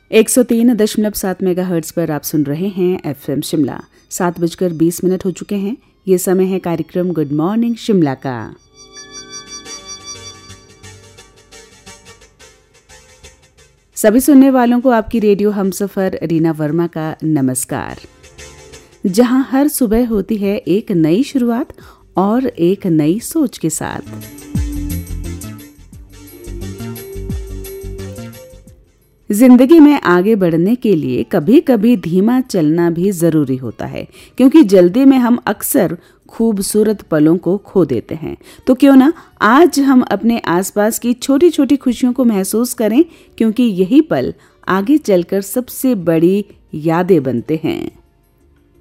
103.7 megahertz पर आप सुन रहे हैं एफएम शिमला। 7:20 हो चुके हैं। ये समय है कार्यक्रम गुड मॉर्निंग शिमला का। सभी सुनने वालों को आपकी रेडियो हमसफर रीना वर्मा का नमस्कार, जहां हर सुबह होती है एक नई शुरुआत और एक नई सोच के साथ। जिंदगी में आगे बढ़ने के लिए कभी कभी धीमा चलना भी जरूरी होता है, क्योंकि जल्दी में हम अक्सर खूबसूरत पलों को खो देते हैं। तो क्यों ना आज हम अपने आसपास की छोटी छोटी खुशियों को महसूस करें, क्योंकि यही पल आगे चलकर सबसे बड़ी यादें बनते हैं।